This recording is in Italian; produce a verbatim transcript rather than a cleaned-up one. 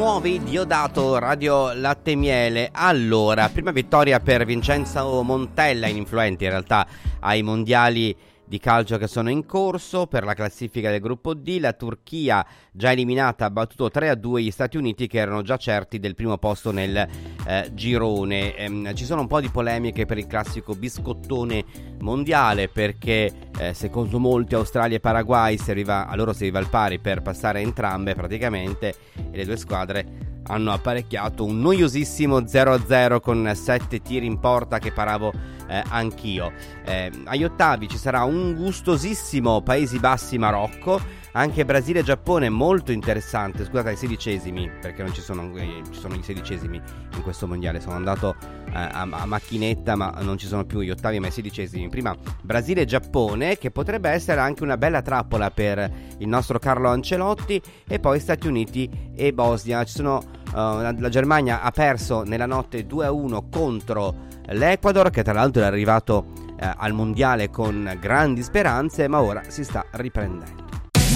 Nuovi Diodato, Radio Latte Miele. Allora, prima vittoria per Vincenzo Montella in influenti in realtà ai mondiali di calcio che sono in corso. Per la classifica del gruppo D, la Turchia, già eliminata, ha battuto tre a due gli Stati Uniti, che erano già certi del primo posto nel eh, girone. Ehm, ci sono un po' di polemiche per il classico biscottone mondiale, perché eh, secondo molti Australia e Paraguay serviva, a loro serviva il pari per passare entrambe praticamente, e le due squadre hanno apparecchiato un noiosissimo zero a zero con sette tiri in porta che paravo eh, anch'io. Eh, agli ottavi ci sarà un gustosissimo Paesi Bassi-Marocco, anche Brasile e Giappone molto interessante. Scusate, ai sedicesimi, perché non ci sono, eh, ci sono i sedicesimi in questo mondiale. Sono andato eh, a, a macchinetta, ma non ci sono più gli ottavi ma i sedicesimi. Prima Brasile e Giappone, che potrebbe essere anche una bella trappola per il nostro Carlo Ancelotti, e poi Stati Uniti e Bosnia. Ci sono Uh, la, la Germania ha perso nella notte due a uno contro l'Ecuador, che tra l'altro è arrivato uh, al mondiale con grandi speranze, ma ora si sta riprendendo.